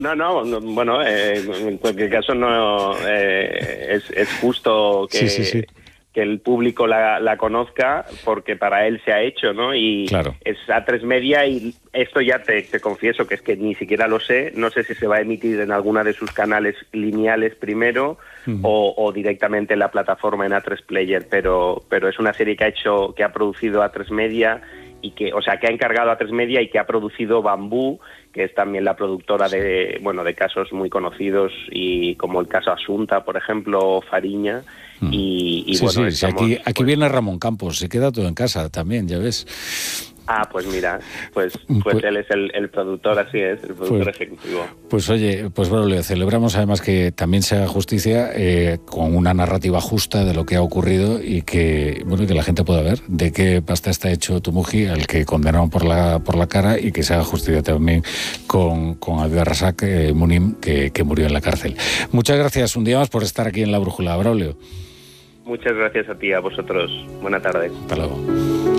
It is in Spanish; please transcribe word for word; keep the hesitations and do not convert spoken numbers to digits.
No, no, no bueno, eh, en cualquier caso no eh, es, es justo que, sí, sí, sí. que el público la, la conozca, porque para él se ha hecho, ¿no? Y claro. es A tres Media, y esto ya te, te confieso que es que ni siquiera lo sé, no sé si se va a emitir en alguna de sus canales lineales primero uh-huh. o, o directamente en la plataforma en A tres Player, pero, pero es una serie que ha hecho, que ha producido A tres Media, y que, o sea, que ha encargado A tres Media y que ha producido Bambú, que es también la productora de, bueno, de casos muy conocidos, y como el caso Asunta, por ejemplo, o Fariña. Mm. Y, y sí, bueno, sí, estamos, sí, aquí, aquí pues, viene Ramón Campos, se queda todo en casa también, ya ves. Ah, pues mira, pues, pues, pues él es el, el productor, así es, el productor pues, ejecutivo. Pues oye, pues bueno, le celebramos además que también se haga justicia eh, con una narrativa justa de lo que ha ocurrido, y que, bueno, que la gente pueda ver de qué pasta está hecho Tumuji, al que condenaron por la por la cara, y que se haga justicia también con, con Abdel Razak eh, Munim, que, que murió en la cárcel. Muchas gracias un día más por estar aquí en La Brújula, Braulio. Muchas gracias a ti, a vosotros. Buena tarde. Hasta luego.